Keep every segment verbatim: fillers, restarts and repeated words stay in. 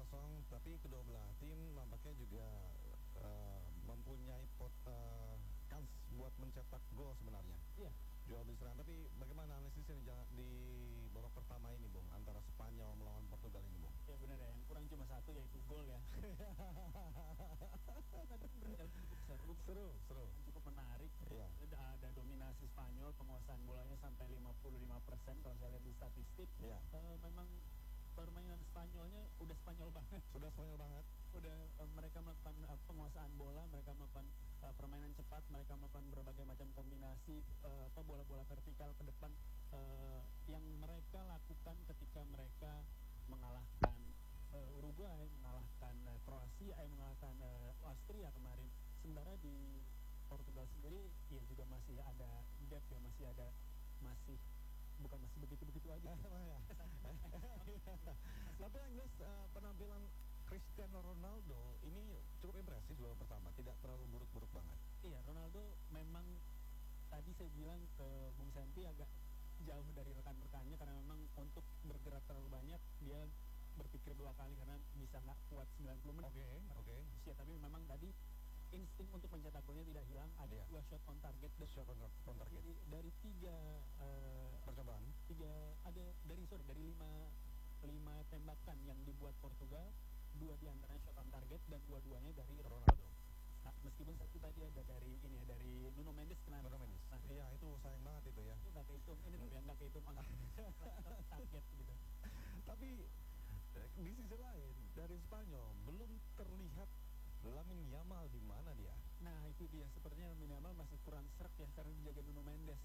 kosong, tapi kedua belah tim nampaknya juga uh, mempunyai pot, uh, kans buat mencetak gol sebenarnya. Iya. Jual beli serangan, tapi bagaimana analisisnya di, di babak pertama ini, Bung, antara Spanyol melawan Portugal ini, Bung? Ya benar ya, yang kurang cuma satu yaitu gol ya. Tadi berjalan cukup seru, Seru, seru. cukup menarik. Iya. Ada, ada dominasi Spanyol, penguasaan bolanya sampai lima puluh lima persen kalau saya lihat di statistik. Iya. Eh, memang permainan Spanyolnya udah Spanyol banget. Sudah Spanyol banget. Udah eh, mereka melakukan eh, penguasaan bola, mereka melakukan eh, permainan cepat, mereka melakukan berbagai macam kombinasi eh, apa bola-bola vertikal ke depan eh, yang mereka lakukan ketika mereka mengalahkan uh, Uruguay, mengalahkan uh, Kroasia, eh, mengalahkan uh, Austria kemarin. Sementara di Portugal sendiri ya juga masih ada gap ya, masih ada masih bukan masih begitu-begitu aja. Tapi yang jelas uh, penampilan Cristiano Ronaldo ini cukup impresif di babak pertama, tidak terlalu buruk-buruk banget. Iya, Ronaldo memang tadi saya bilang ke Bung Santi agak jauh dari rekan-rekannya karena memang untuk bergerak terlalu banyak dia berpikir dua kali karena bisa nggak kuat sembilan puluh menit. Oke, okay, oke. Okay. Ya, tapi memang tadi insting untuk mencetak golnya tidak hilang. Ada yeah. dua shot on target. Shot on, on target. Dari, dari tiga uh, percobaan. Tiga ada dari sorry dari lima lima tembakan yang dibuat Portugal, dua diantaranya shot on target dan dua-duanya dari Ronaldo. Nah, meskipun satu tadi ada dari ini ya dari Nuno Mendes kena. Nuno Mendes. Nah, iya itu sayang banget itu ya. Itu nggak kehitung, ini tapi yang nggak kehitung target gitu. Tapi di sisi lain dari Spanyol belum terlihat Lamine Yamal di mana dia. Nah itu dia, sepertinya Lamine Yamal masih kurang serk ya karena dijaga Nuno Mendes.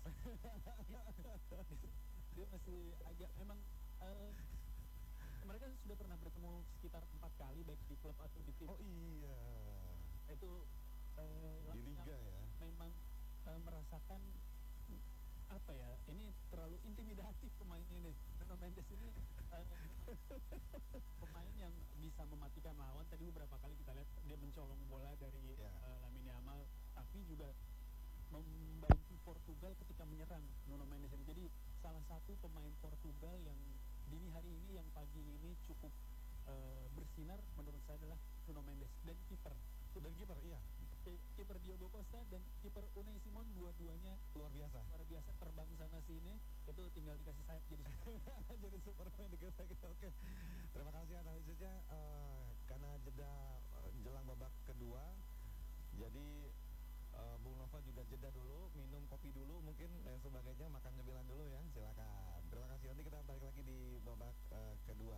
Dia masih agak memang uh, mereka sudah pernah bertemu sekitar empat kali baik di klub atau di tim. Oh iya. Itu uh, di liga ya. Memang uh, merasakan apa ya, ini terlalu intimidatif pemain ini. Nuno Mendes ini uh, pemain yang bisa mematikan lawan. Tadi beberapa kali kita lihat dia mencolong bola dari yeah. uh, Lamine Yamal, tapi juga membantu Portugal ketika menyerang Nuno Mendes ini. Jadi salah satu pemain Portugal yang dini hari ini, yang pagi ini cukup uh, bersinar menurut saya adalah Nuno Mendes dan kiper. Dan kiper iya. Kiper Diogo Costa dan kiper Unai Simon, dua-duanya luar biasa. Luar biasa terbang sana sini, itu tinggal dikasih sayap jadi jadi Superman dikasih. Oke. Terima kasih analisisnya uh, karena jeda uh, jelang babak kedua. Jadi uh, Bung Nova juga jeda dulu, minum kopi dulu mungkin dan sebagainya, makan cemilan dulu ya. Silakan. Terima kasih. Nanti kita balik lagi di babak uh, kedua.